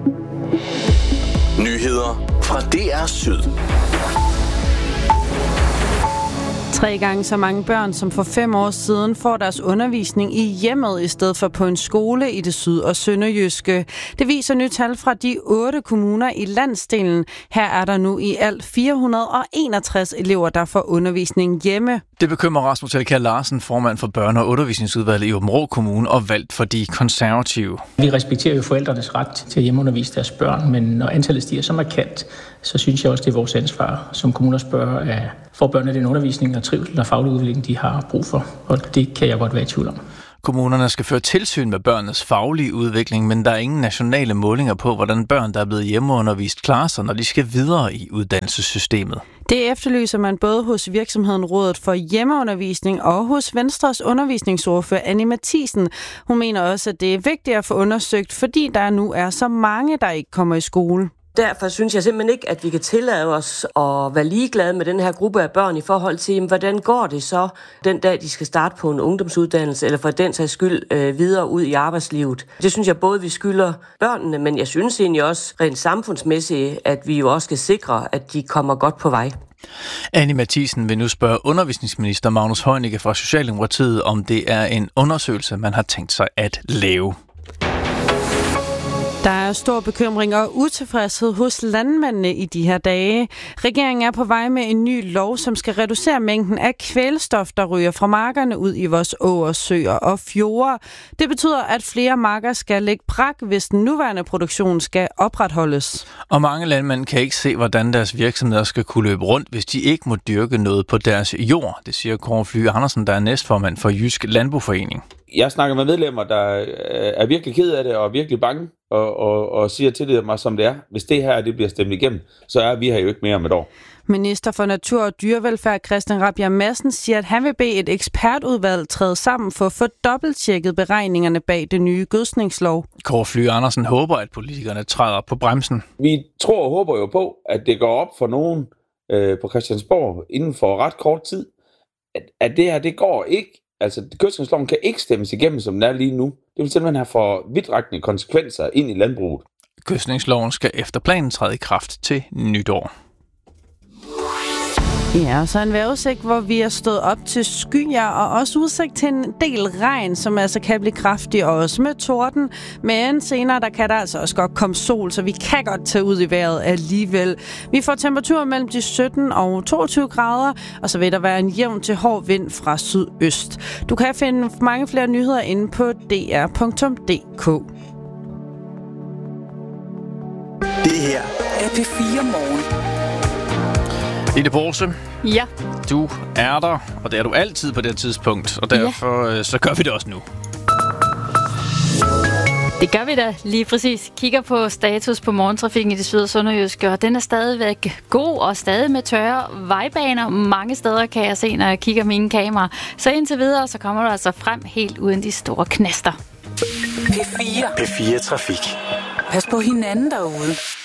Nyheder fra DR Syd. 3 gange så mange børn, som for 5 år siden, får deres undervisning i hjemmet i stedet for på en skole i det syd- og sønderjyske. Det viser nye tal fra de 8 kommuner i landsdelen. Her er der nu i alt 461 elever, der får undervisning hjemme. Det bekymrer Rasmus Elkjær Larsen, formand for Børne- og Undervisningsudvalget i Aabenraa Kommune og valgt for de konservative. Vi respekterer jo forældrenes ret til at hjemmeundervise deres børn, men når antallet stiger så markant, så synes jeg også, det er vores ansvar som kommuner spørger, at får børnene den undervisning og trivsel og faglig udvikling, de har brug for. Og det kan jeg godt være i tvivl om. Kommunerne skal føre tilsyn med børnenes faglige udvikling, men der er ingen nationale målinger på, hvordan børn, der er blevet hjemmeundervist, klarer sig, når de skal videre i uddannelsessystemet. Det efterlyser man både hos virksomheden Rådet for Hjemmeundervisning og hos Venstres undervisningsordfører Annie Matthiesen. Hun mener også, at det er vigtigt at få undersøgt, fordi der nu er så mange, der ikke kommer i skole. Derfor synes jeg simpelthen ikke, at vi kan tillade os at være ligeglade med den her gruppe af børn i forhold til, hvordan går det så den dag, de skal starte på en ungdomsuddannelse, eller for den sags skyld videre ud i arbejdslivet. Det synes jeg både, vi skylder børnene, men jeg synes egentlig også rent samfundsmæssigt, at vi jo også skal sikre, at de kommer godt på vej. Annie Matthiesen vil nu spørge undervisningsminister Magnus Heunicke fra Socialdemokratiet, om det er en undersøgelse, man har tænkt sig at lave. Der er stor bekymring og utilfredshed hos landmændene i de her dage. Regeringen er på vej med en ny lov, som skal reducere mængden af kvælstof, der ryger fra markerne ud i vores åer, søer og fjorde. Det betyder, at flere marker skal lægge brak, hvis den nuværende produktion skal opretholdes. Og mange landmænd kan ikke se, hvordan deres virksomheder skal kunne løbe rundt, hvis de ikke må dyrke noget på deres jord. Det siger Kåre Flyge Andersen, der er næstformand for Jysk Landboforening. Jeg snakker med medlemmer, der er virkelig ked af det og virkelig bange og siger til mig, som det er. Hvis det her det bliver stemt igennem, så er vi her jo ikke mere om et år. Minister for Natur og Dyrevelfærd Christian Rabjerg Madsen siger, at han vil bede et ekspertudvalg træde sammen for at få dobbelttjekket beregningerne bag det nye gødskningslov. Kåre Flyge Andersen håber, at politikerne træder på bremsen. Vi tror og håber jo på, at det går op for nogen på Christiansborg inden for ret kort tid, at det her, det går ikke. Altså, gødskningsloven kan ikke stemmes igennem, som den er lige nu. Det vil simpelthen have for vidtrækkende konsekvenser ind i landbruget. Gødskningsloven skal efter planen træde i kraft til nytår. Ja, så en vejrudsigt, hvor vi er stået op til skyer og også udsigt til en del regn, som altså kan blive kraftig og også med torden. Men senere, der kan der altså også godt komme sol, så vi kan godt tage ud i vejret alligevel. Vi får temperaturer mellem de 17 og 22 grader, og så vil der være en jævn til hård vind fra sydøst. Du kan finde mange flere nyheder inde på dr.dk. Det her er P4 Morgen. Line Borse, ja. Du er der, og det er du altid på det tidspunkt, og derfor så gør vi det også nu. Det gør vi da lige præcis. Kigger på status på morgentrafikken i det syd- og sønderjyske, og den er stadigvæk god og stadig med tørre vejbaner. Mange steder kan jeg se, når jeg kigger mine kameraer. Så indtil videre, så kommer du altså frem helt uden de store knaster. P4 Trafik. Pas på hinanden derude.